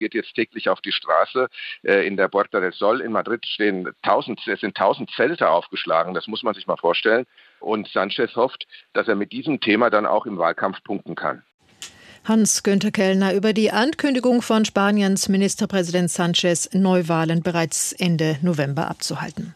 geht jetzt täglich auf die Straße. In der Puerta del Sol in Madrid sind 1000 Zelte aufgeschlagen. Das muss man sich mal vorstellen. Und Sánchez hofft, dass er mit diesem Thema dann auch im Wahlkampf punkten kann. Hans-Günther Kellner über die Ankündigung von Spaniens Ministerpräsident Sánchez, Neuwahlen bereits Ende November abzuhalten.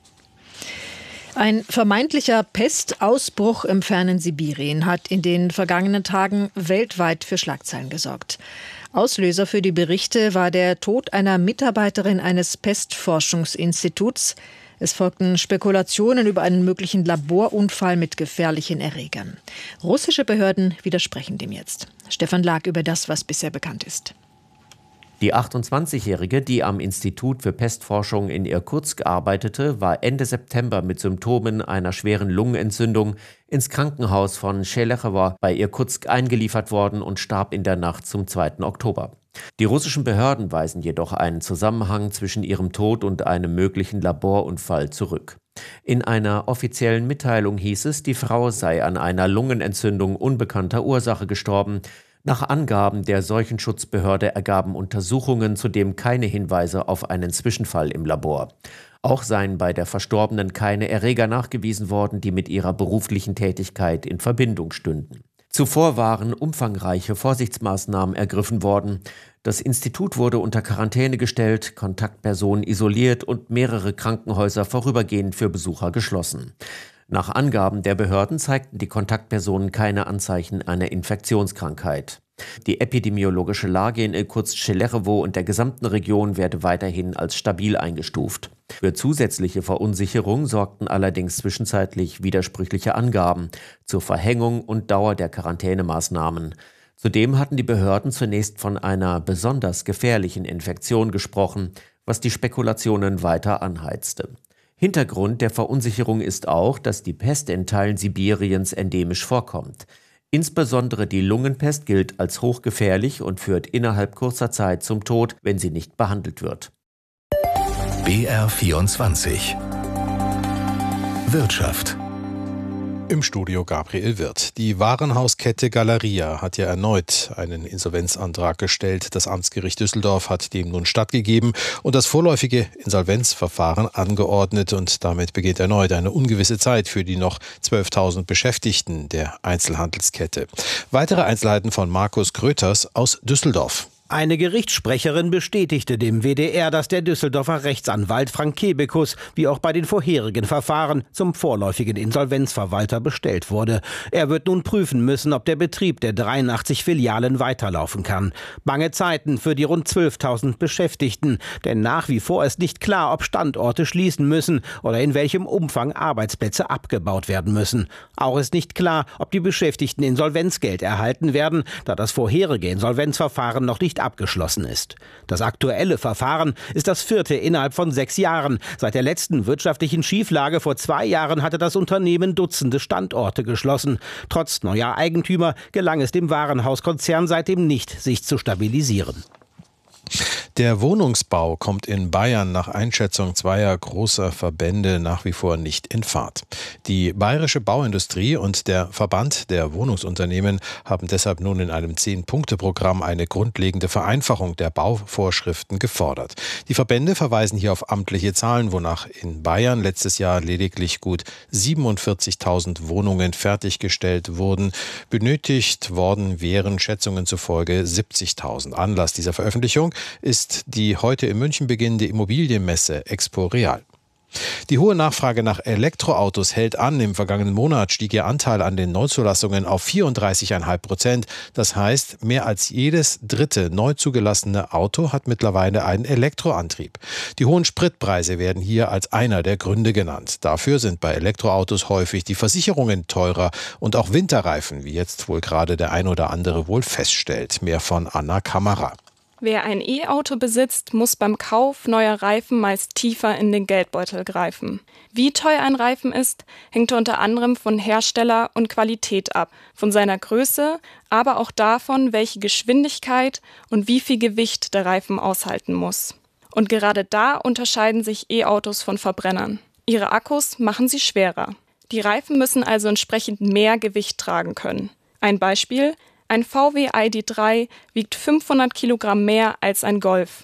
Ein vermeintlicher Pestausbruch im fernen Sibirien hat in den vergangenen Tagen weltweit für Schlagzeilen gesorgt. Auslöser für die Berichte war der Tod einer Mitarbeiterin eines Pestforschungsinstituts. Es folgten Spekulationen über einen möglichen Laborunfall mit gefährlichen Erregern. Russische Behörden widersprechen dem jetzt. Stefan Lag über das, was bisher bekannt ist. Die 28-Jährige, die am Institut für Pestforschung in Irkutsk arbeitete, war Ende September mit Symptomen einer schweren Lungenentzündung ins Krankenhaus von Schelechowo bei Irkutsk eingeliefert worden und starb in der Nacht zum 2. Oktober. Die russischen Behörden weisen jedoch einen Zusammenhang zwischen ihrem Tod und einem möglichen Laborunfall zurück. In einer offiziellen Mitteilung hieß es, die Frau sei an einer Lungenentzündung unbekannter Ursache gestorben. Nach Angaben der Seuchenschutzbehörde ergaben Untersuchungen zudem keine Hinweise auf einen Zwischenfall im Labor. Auch seien bei der Verstorbenen keine Erreger nachgewiesen worden, die mit ihrer beruflichen Tätigkeit in Verbindung stünden. Zuvor waren umfangreiche Vorsichtsmaßnahmen ergriffen worden. Das Institut wurde unter Quarantäne gestellt, Kontaktpersonen isoliert und mehrere Krankenhäuser vorübergehend für Besucher geschlossen. Nach Angaben der Behörden zeigten die Kontaktpersonen keine Anzeichen einer Infektionskrankheit. Die epidemiologische Lage in Irkutsk-Schelechowo und der gesamten Region werde weiterhin als stabil eingestuft. Für zusätzliche Verunsicherung sorgten allerdings zwischenzeitlich widersprüchliche Angaben zur Verhängung und Dauer der Quarantänemaßnahmen. Zudem hatten die Behörden zunächst von einer besonders gefährlichen Infektion gesprochen, was die Spekulationen weiter anheizte. Hintergrund der Verunsicherung ist auch, dass die Pest in Teilen Sibiriens endemisch vorkommt. Insbesondere die Lungenpest gilt als hochgefährlich und führt innerhalb kurzer Zeit zum Tod, wenn sie nicht behandelt wird. BR24 Wirtschaft. Im Studio Gabriel Wirth. Die Warenhauskette Galeria hat ja erneut einen Insolvenzantrag gestellt. Das Amtsgericht Düsseldorf hat dem nun stattgegeben und das vorläufige Insolvenzverfahren angeordnet. Und damit beginnt erneut eine ungewisse Zeit für die noch 12.000 Beschäftigten der Einzelhandelskette. Weitere Einzelheiten von Markus Kröters aus Düsseldorf. Eine Gerichtssprecherin bestätigte dem WDR, dass der Düsseldorfer Rechtsanwalt Frank Kebekus, wie auch bei den vorherigen Verfahren, zum vorläufigen Insolvenzverwalter bestellt wurde. Er wird nun prüfen müssen, ob der Betrieb der 83 Filialen weiterlaufen kann. Bange Zeiten für die rund 12.000 Beschäftigten, denn nach wie vor ist nicht klar, ob Standorte schließen müssen oder in welchem Umfang Arbeitsplätze abgebaut werden müssen. Auch ist nicht klar, ob die Beschäftigten Insolvenzgeld erhalten werden, da das vorherige Insolvenzverfahren noch nicht abgeschlossen ist. Das aktuelle Verfahren ist das 4. innerhalb von 6 Jahren. Seit der letzten wirtschaftlichen Schieflage vor 2 Jahren hatte das Unternehmen Dutzende Standorte geschlossen. Trotz neuer Eigentümer gelang es dem Warenhauskonzern seitdem nicht, sich zu stabilisieren. Der Wohnungsbau kommt in Bayern nach Einschätzung zweier großer Verbände nach wie vor nicht in Fahrt. Die bayerische Bauindustrie und der Verband der Wohnungsunternehmen haben deshalb nun in einem 10-Punkte-Programm eine grundlegende Vereinfachung der Bauvorschriften gefordert. Die Verbände verweisen hier auf amtliche Zahlen, wonach in Bayern letztes Jahr lediglich gut 47.000 Wohnungen fertiggestellt wurden. Benötigt worden wären Schätzungen zufolge 70.000. Anlass dieser Veröffentlichung ist die heute in München beginnende Immobilienmesse Expo Real. Die hohe Nachfrage nach Elektroautos hält an. Im vergangenen Monat stieg ihr Anteil an den Neuzulassungen auf 34,5%. Das heißt, mehr als jedes dritte neu zugelassene Auto hat mittlerweile einen Elektroantrieb. Die hohen Spritpreise werden hier als einer der Gründe genannt. Dafür sind bei Elektroautos häufig die Versicherungen teurer und auch Winterreifen, wie jetzt wohl gerade der ein oder andere wohl feststellt. Mehr von Anna Kammerer. Wer ein E-Auto besitzt, muss beim Kauf neuer Reifen meist tiefer in den Geldbeutel greifen. Wie teuer ein Reifen ist, hängt unter anderem von Hersteller und Qualität ab, von seiner Größe, aber auch davon, welche Geschwindigkeit und wie viel Gewicht der Reifen aushalten muss. Und gerade da unterscheiden sich E-Autos von Verbrennern. Ihre Akkus machen sie schwerer. Die Reifen müssen also entsprechend mehr Gewicht tragen können. Ein Beispiel: Ein VW ID.3 wiegt 500 Kilogramm mehr als ein Golf.